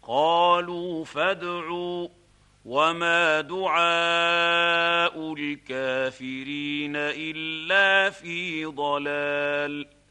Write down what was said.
قالوا فادعوا وما دعاء الكافرين إلا في ضلال.